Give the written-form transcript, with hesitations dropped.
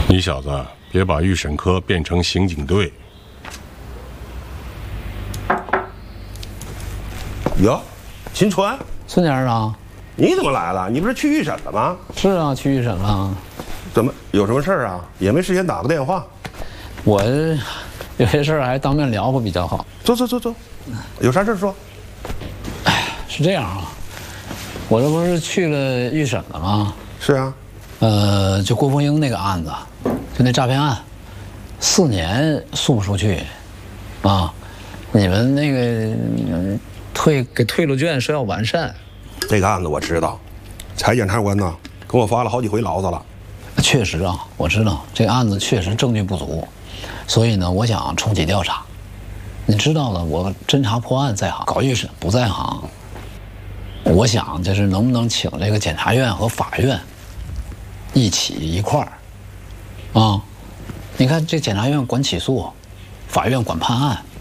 你小子别把预审科变成刑警队。 哟，秦川， 孙家长， 你怎么来了？你不是去预审了吗？ 是啊，去预审了。 怎么有什么事儿啊？也没事先打个电话。 我有些事儿还当面聊会比较好。 走，有啥事说。 是这样啊，我这不是去了预审了吗？ 是啊。 就郭凤英那个案子，就那诈骗案，4年诉不出去，啊，你们那个给退了卷说要完善。 这个案子我知道，柴检察官呢跟我发了好几回牢子了。 确实啊，我知道这个案子确实证据不足，所以呢，我想重启调查。你知道了，我侦查破案在行，搞预审不在行。我想就是能不能请这个检察院和法院一块儿，啊，你看这检察院管起诉，法院管判案，